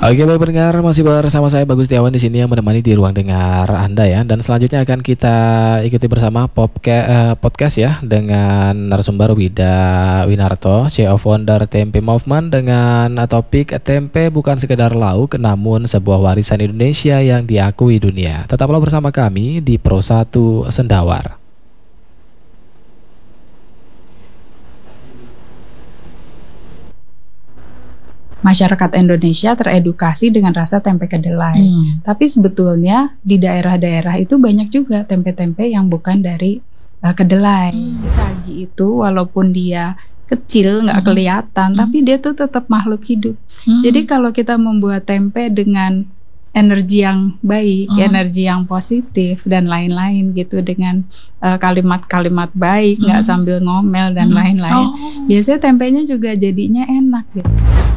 Oke, baik pendengar, masih bersama saya Bagus Setiawan di sini yang menemani di ruang dengar Anda ya. Dan selanjutnya akan kita ikuti bersama podcast ya dengan narasumber Wida Winarto, CEO founder Tempe Movement dengan topik tempe bukan sekedar lauk namun sebuah warisan Indonesia yang diakui dunia. Tetaplah bersama kami di Pro 1 Sendawar. Masyarakat Indonesia teredukasi dengan rasa tempe kedelai. Tapi sebetulnya di daerah-daerah itu banyak juga tempe-tempe yang bukan dari kedelai. Ragi itu walaupun dia kecil, nggak kelihatan, tapi dia tuh tetap makhluk hidup. Jadi kalau kita membuat tempe dengan energi yang baik, energi yang positif dan lain-lain gitu, dengan kalimat-kalimat baik, nggak sambil ngomel dan lain-lain. Biasanya tempenya juga jadinya enak gitu.